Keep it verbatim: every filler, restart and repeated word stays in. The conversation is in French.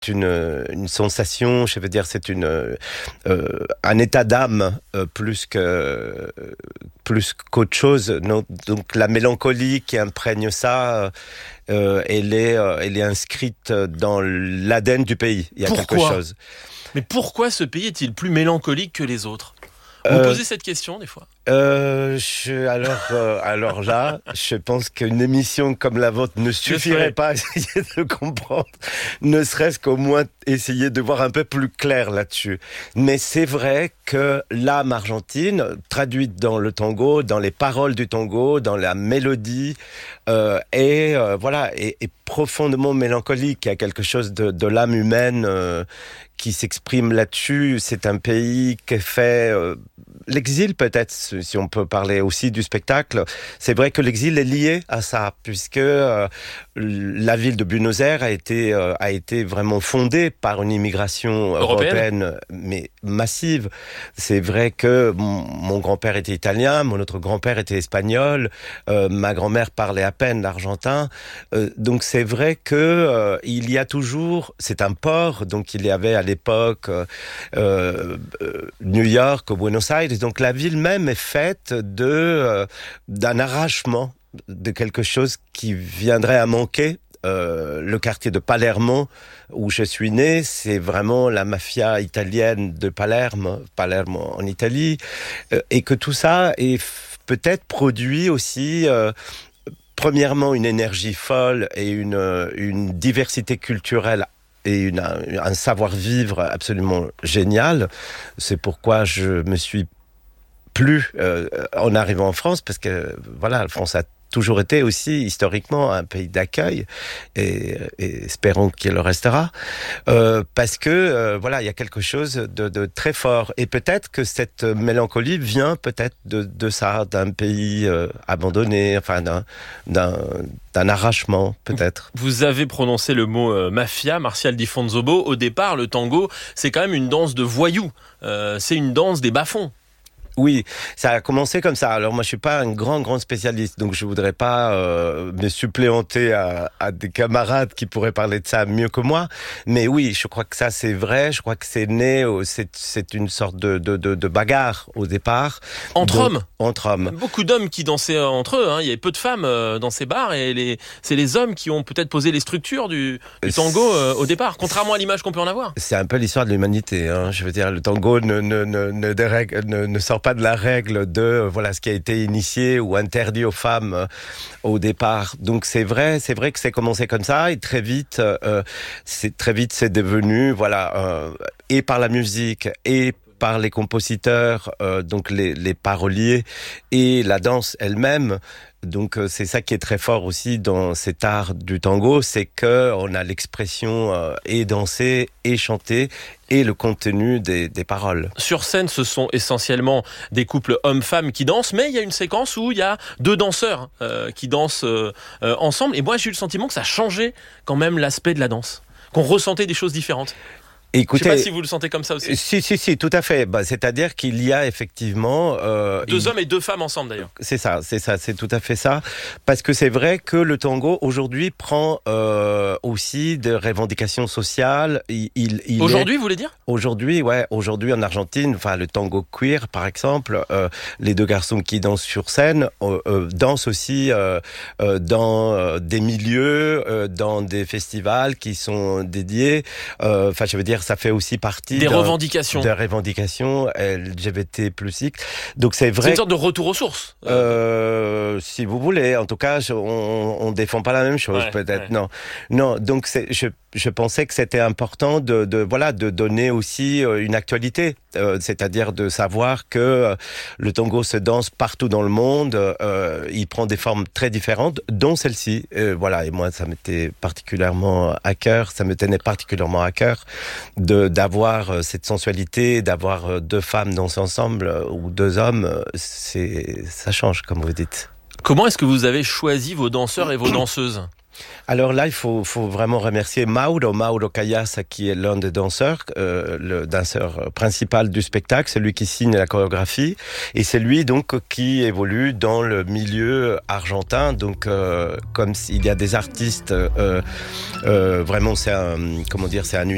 une, une sensation, je veux dire, c'est une, euh, un état d'âme euh, plus que plus qu'autre chose. Donc, donc la mélancolie qui imprègne ça, euh, elle est, euh, elle est inscrite dans l'A D N du pays. Il y a Pourquoi quelque chose. Mais pourquoi ce pays est-il plus mélancolique que les autres ? Vous Euh, vous posez cette question des fois ? Euh, je, alors, euh, alors là, je pense qu'une émission comme la vôtre ne suffirait pas à essayer de comprendre, ne serait-ce qu'au moins essayer de voir un peu plus clair là-dessus. Mais c'est vrai que l'âme argentine, traduite dans le tango, dans les paroles du tango, dans la mélodie, euh, est, euh, voilà, est, est profondément mélancolique. Il y a quelque chose de, de l'âme humaine euh, qui s'exprime là-dessus. C'est un pays qui fait euh, l'exil peut-être, si on peut parler aussi du spectacle. C'est vrai que l'exil est lié à ça, puisque euh, la ville de Buenos Aires a été, euh, a été vraiment fondée par une immigration européenne, européenne mais massive. C'est vrai que mon, mon grand-père était italien, mon autre grand-père était espagnol, euh, ma grand-mère parlait à peine l'argentin. Euh, donc c'est vrai que euh, il y a toujours, c'est un port, donc il y avait à l'époque euh, euh, New York, Buenos Aires, donc la ville même est faite de, euh, d'un arrachement de quelque chose qui viendrait à manquer. Euh, le quartier de Palermo, où je suis né, c'est vraiment la mafia italienne de Palerme, Palermo en Italie, euh, et que tout ça est f- peut-être produit aussi... Euh, Premièrement, une énergie folle et une, une diversité culturelle et une, un savoir-vivre absolument génial. C'est pourquoi je me suis plu euh, en arrivant en France, parce que voilà, la France a toujours été aussi historiquement un pays d'accueil et, et espérons qu'il le restera euh, parce que euh, voilà, il y a quelque chose de, de très fort et peut-être que cette mélancolie vient peut-être de, de ça, d'un pays euh, abandonné, enfin d'un, d'un, d'un arrachement peut-être. Vous avez prononcé le mot euh, mafia, Martial Di Fonzobo. Au départ, le tango, c'est quand même une danse de voyous, euh, c'est une danse des bas-fonds. Oui, ça a commencé comme ça. Alors moi, je suis pas un grand, grand spécialiste, donc je voudrais pas euh, me suppléanter à, à des camarades qui pourraient parler de ça mieux que moi. Mais oui, je crois que ça, c'est vrai. Je crois que c'est né, c'est, c'est une sorte de, de, de, de bagarre au départ. Entre donc, hommes Entre hommes. Beaucoup d'hommes qui dansaient entre eux. Hein. Il y avait peu de femmes euh, dans ces bars et les, c'est les hommes qui ont peut-être posé les structures du, du tango euh, au départ, contrairement à l'image qu'on peut en avoir. C'est un peu l'histoire de l'humanité. Hein. Je veux dire, le tango ne, ne, ne, ne, dérègle, ne, ne sort pas de la règle de euh, voilà ce qui a été initié ou interdit aux femmes euh, au départ. Donc c'est vrai, c'est vrai que c'est commencé comme ça et très vite, euh, c'est très vite c'est devenu voilà euh, et par la musique et par les compositeurs, euh, donc les, les paroliers et la danse elle-même. Donc euh, c'est ça qui est très fort aussi dans cet art du tango, c'est que on a l'expression euh, et danser et chanter et le contenu des, des paroles. Sur scène, ce sont essentiellement des couples hommes-femmes qui dansent, mais il y a une séquence où il y a deux danseurs euh, qui dansent euh, euh, ensemble. Et moi, j'ai eu le sentiment que ça changeait quand même l'aspect de la danse, qu'on ressentait des choses différentes. Écoutez, je ne sais pas si vous le sentez comme ça aussi. Si, si, si, tout à fait. Bah, c'est-à-dire qu'il y a effectivement... Euh, deux il... hommes et deux femmes ensemble, d'ailleurs. C'est ça, c'est ça, c'est tout à fait ça. Parce que c'est vrai que le tango, aujourd'hui, prend euh, aussi des revendications sociales. Il, il, il aujourd'hui, est... vous voulez dire ? Aujourd'hui, ouais. Aujourd'hui, en Argentine, enfin, le tango queer, par exemple, euh, les deux garçons qui dansent sur scène euh, euh, dansent aussi euh, euh, dans euh, des milieux, euh, dans des festivals qui sont dédiés. Enfin, euh, je veux dire, ça fait aussi partie des revendications, des revendications L G B T plus X. Donc c'est vrai. C'est une sorte de retour aux sources. Euh, si vous voulez, en tout cas, je, on, on défend pas la même chose, ouais, peut-être. Ouais. Non, non. Donc c'est, je, je pensais que c'était important de, de, voilà, de donner aussi une actualité, euh, c'est-à-dire de savoir que euh, le tango se danse partout dans le monde. Euh, il prend des formes très différentes, dont celle-ci. Euh, voilà. Et moi, ça m'était particulièrement à cœur. Ça me tenait particulièrement à cœur. De, d'avoir cette sensualité, d'avoir deux femmes danser ensemble ou deux hommes, c'est, ça change, comme vous dites. Comment est-ce que vous avez choisi vos danseurs et vos danseuses ? Alors là, il faut, faut vraiment remercier Mauro, Mauro Caiassa, qui est l'un des danseurs, euh, le danseur principal du spectacle, c'est lui qui signe la chorégraphie, et c'est lui donc qui évolue dans le milieu argentin. Donc, euh, comme s'il y a des artistes, euh, euh, vraiment, c'est un, comment dire, c'est un